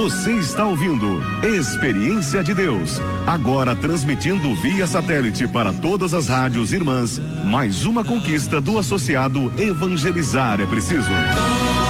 Você está ouvindo Experiência de Deus, agora transmitindo via satélite para todas as rádios irmãs. Mais uma conquista do associado Evangelizar é Preciso.